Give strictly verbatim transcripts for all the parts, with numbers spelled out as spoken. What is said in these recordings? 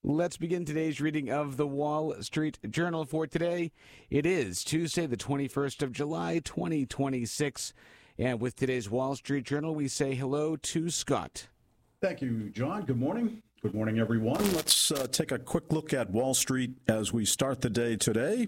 Let's begin today's reading of the Wall Street Journal for today. It is Tuesday, the twenty-first of July, twenty twenty-six. And with today's Wall Street Journal, we say hello to Scott. Thank you, John. Good morning. Good morning, everyone. Let's uh, take a quick look at Wall Street as we start the day today.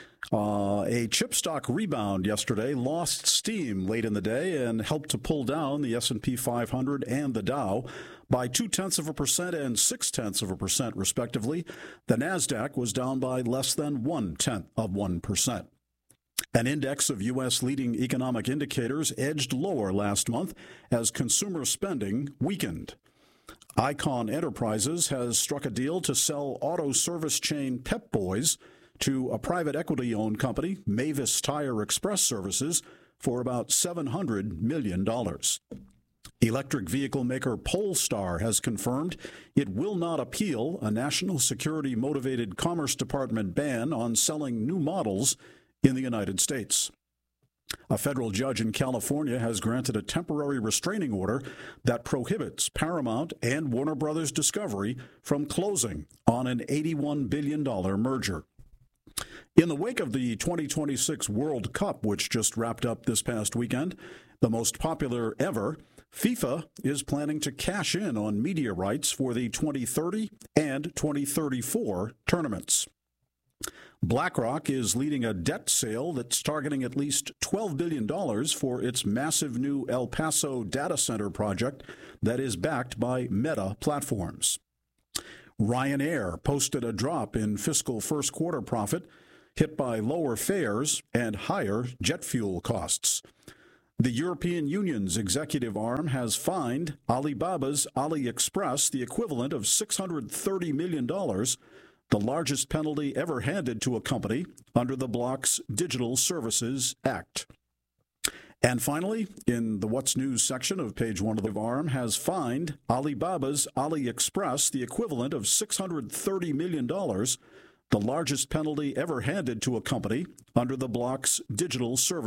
Uh, a chip stock rebound yesterday lost steam late in the day and helped to pull down the S and P five hundred and the Dow by two-tenths of a percent and six-tenths of a percent, respectively. The NASDAQ was down by less than one-tenth of one percent. An index of U S leading economic indicators edged lower last month as consumer spending weakened. Icahn Enterprises has struck a deal to sell auto service chain Pep Boys to a private equity-owned company, Mavis Tire Express Services, for about seven hundred million dollars. Electric vehicle maker Polestar has confirmed it will not appeal a national security-motivated Commerce Department ban on selling new models in the United States. A federal judge in California has granted a temporary restraining order that prohibits Paramount and Warner Brothers Discovery from closing on an eighty-one billion dollars merger. In the wake of the twenty twenty-six World Cup, which just wrapped up this past weekend, the most popular ever, FIFA is planning to cash in on media rights for the twenty thirty and twenty thirty-four tournaments. BlackRock is leading a debt sale that's targeting at least twelve billion dollars for its massive new El Paso data center project that is backed by Meta Platforms. Ryanair posted a drop in fiscal first quarter profit, hit by lower fares and higher jet fuel costs. The European Union's executive arm has fined Alibaba's AliExpress the equivalent of six hundred thirty million dollars, the largest penalty ever handed to a company under the bloc's Digital Services Act. And finally, in the What's News section of page one of the arm, has fined Alibaba's AliExpress the equivalent of six hundred thirty million dollars, the largest penalty ever handed to a company under the bloc's Digital Services